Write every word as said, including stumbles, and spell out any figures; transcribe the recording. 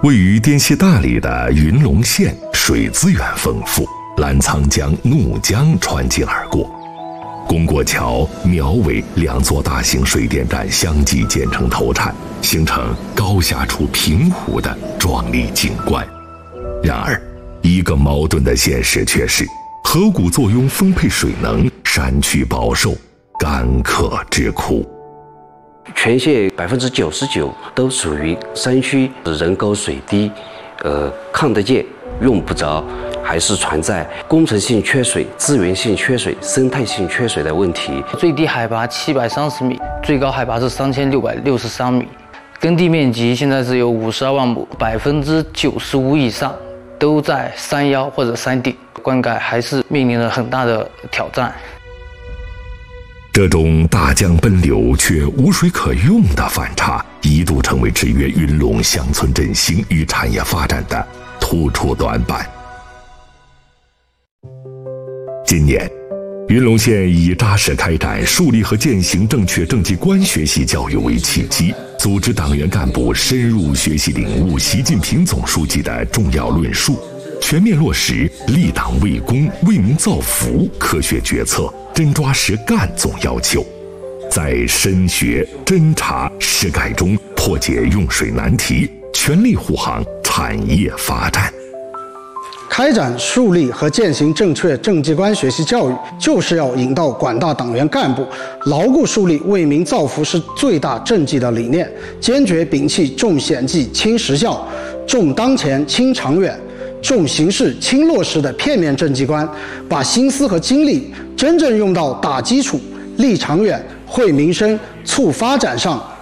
位于滇西大理的云龙县水资源丰富，澜沧江、怒江穿境而过，公过桥、苗尾两座大型水电站相继建成投产，形成高峡处平湖的壮丽景观。然而，一个矛盾的现实却是，河谷坐拥丰沛水能，山区饱受干渴之苦。 全县百分之九十九都属于山区，人高水低，呃，看得见用不着，还是存在工程性缺水、资源性缺水、生态性缺水的问题。 最低海拔七百三十米，最高海拔是三千六百六十三米，耕地面积现在是有五十二万亩，百分之九十五以上都在山腰或者山顶，灌溉还是面临着很大的挑战。 这种大江奔流却无水可用的反差，一度成为制约云龙乡村振兴与产业发展的突出短板。今年，云龙县以扎实开展树立和践行正确政绩观学习教育为契机，组织党员干部深入学习领悟习近平总书记的重要论述，全面落实立党为公、为民造福科学决策、真抓实干总要求，在深学、侦查、实改中破解用水难题，全力护航产业发展。 开展树立和践行正确政绩观学习教育，就是要引导广大党员干部牢固树立为民造福是最大政绩的理念，坚决摒弃重显绩轻实效、重当前轻长远、重形式轻落实的片面政绩观，把心思和精力真正用到打基础、立长远、惠民生、促发展上，